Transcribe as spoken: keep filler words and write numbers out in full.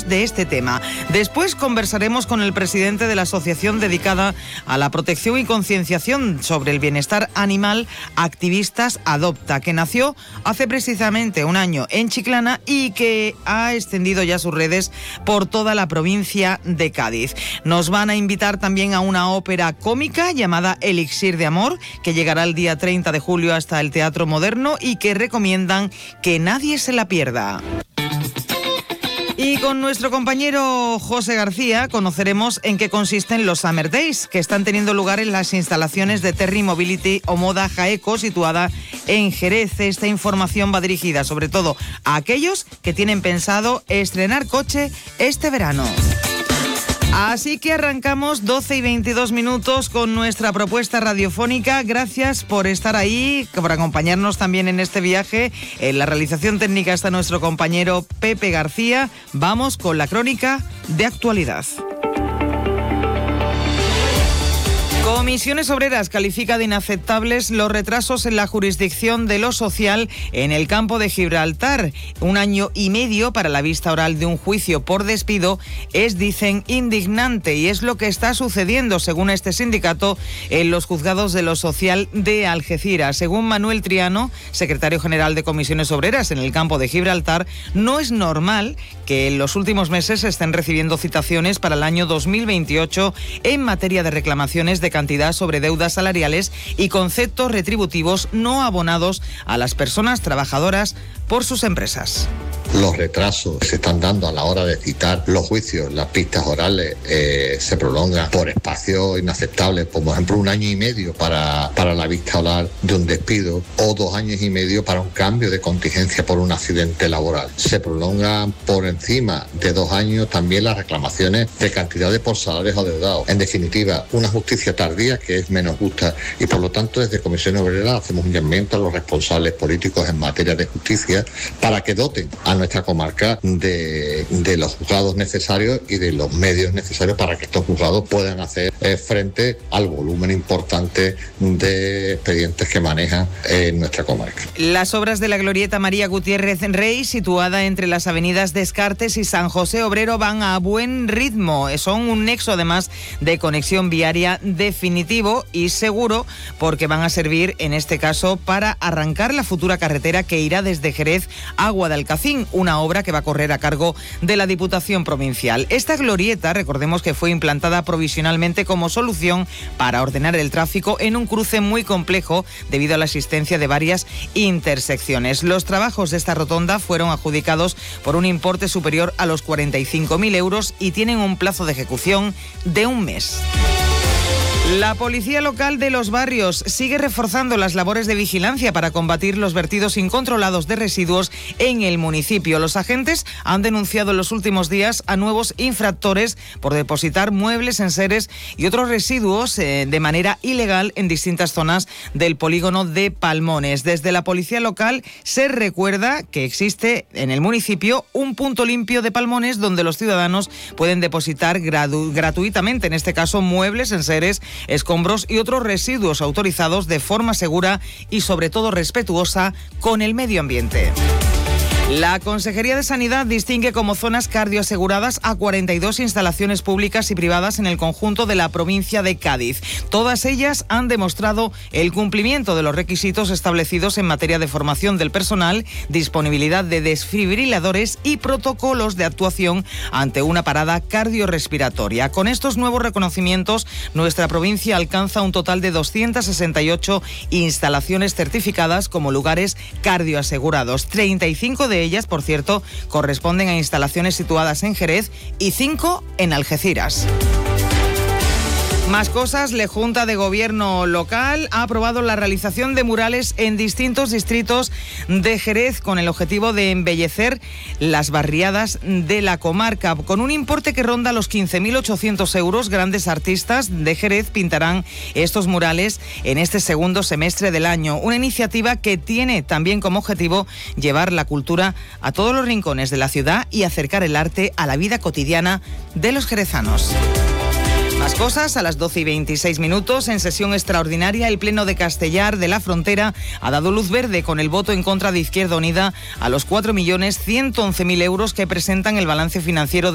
hablaremos de este tema. Después conversaremos con el presidente de la asociación dedicada a la protección y concienciación sobre el bienestar animal, Activistas Adopta, que nació hace precisamente un año en Chiclana y que ha extendido ya sus redes por toda la provincia de Cádiz. Nos van a invitar también a una ópera cómica llamada Elixir de Amor, que llegará el día treinta de julio hasta el Teatro Moderno y que recomiendan que nadie se la pierda. Y con nuestro compañero José García conoceremos en qué consisten los Summer Days, que están teniendo lugar en las instalaciones de Terry Mobility o Moda Jaeco, situada en Jerez. Esta información va dirigida sobre todo a aquellos que tienen pensado estrenar coche este verano. Así que arrancamos doce y veintidós minutos con nuestra propuesta radiofónica. Gracias por estar ahí, por acompañarnos también en este viaje. En la realización técnica está nuestro compañero Pepe García. Vamos con la crónica de actualidad. Comisiones Obreras califica de inaceptables los retrasos en la jurisdicción de lo social en el campo de Gibraltar. Un año y medio para la vista oral de un juicio por despido es, dicen, indignante, y es lo que está sucediendo, según este sindicato, en los juzgados de lo social de Algeciras. Según Manuel Triano, secretario general de Comisiones Obreras en el campo de Gibraltar, no es normal que en los últimos meses se estén recibiendo citaciones para el año dos mil veintiocho en materia de reclamaciones de cantidad sobre deudas salariales y conceptos retributivos no abonados a las personas trabajadoras por sus empresas. Los retrasos que se están dando a la hora de citar los juicios, las pistas orales, eh, se prolongan por espacios inaceptables, por ejemplo un año y medio para, para la vista oral de un despido o dos años y medio para un cambio de contingencia por un accidente laboral. Se prolongan por encima de dos años también las reclamaciones de cantidades por salarios adeudados. En definitiva, una justicia tardía que es menos justa, y por lo tanto desde Comisión Obrera hacemos un llamamiento a los responsables políticos en materia de justicia para que doten a nuestra comarca de, de los juzgados necesarios y de los medios necesarios para que estos juzgados puedan hacer eh, frente al volumen importante de expedientes que manejan en nuestra comarca. Las obras de la glorieta María Gutiérrez Rey, situada entre las avenidas Descartes y San José Obrero, van a buen ritmo. Son un nexo además de conexión viaria definitivo y seguro, porque van a servir en este caso para arrancar la futura carretera que irá desde Jerez a Guadalcacín, una obra que va a correr a cargo de la Diputación Provincial. Esta glorieta, recordemos que fue implantada provisionalmente como solución para ordenar el tráfico en un cruce muy complejo debido a la existencia de varias intersecciones. Los trabajos de esta rotonda fueron adjudicados por un importe superior a los cuarenta y cinco mil euros y tienen un plazo de ejecución de un mes. La Policía Local de los Barrios sigue reforzando las labores de vigilancia para combatir los vertidos incontrolados de residuos en el municipio. Los agentes han denunciado en los últimos días a nuevos infractores por depositar muebles, enseres y otros residuos eh, de manera ilegal en distintas zonas del polígono de Palmones. Desde la Policía Local se recuerda que existe en el municipio un punto limpio de Palmones donde los ciudadanos pueden depositar gradu- gratuitamente, en este caso, muebles, enseres, escombros y otros residuos autorizados de forma segura y sobre todo respetuosa con el medio ambiente. La Consejería de Sanidad distingue como zonas cardioaseguradas a cuarenta y dos instalaciones públicas y privadas en el conjunto de la provincia de Cádiz. Todas ellas han demostrado el cumplimiento de los requisitos establecidos en materia de formación del personal, disponibilidad de desfibriladores y protocolos de actuación ante una parada cardiorrespiratoria. Con estos nuevos reconocimientos, nuestra provincia alcanza un total de doscientas sesenta y ocho instalaciones certificadas como lugares cardioasegurados. treinta y cinco de ellas, por cierto, corresponden a instalaciones situadas en Jerez y cinco en Algeciras. Más cosas, la Junta de Gobierno local ha aprobado la realización de murales en distintos distritos de Jerez con el objetivo de embellecer las barriadas de la comarca. Con un importe que ronda los quince mil ochocientos euros, grandes artistas de Jerez pintarán estos murales en este segundo semestre del año. Una iniciativa que tiene también como objetivo llevar la cultura a todos los rincones de la ciudad y acercar el arte a la vida cotidiana de los jerezanos. Más cosas, a las doce y veintiséis minutos, en sesión extraordinaria, el Pleno de Castellar de la Frontera ha dado luz verde con el voto en contra de Izquierda Unida a los cuatro millones ciento once mil euros que presentan el balance financiero de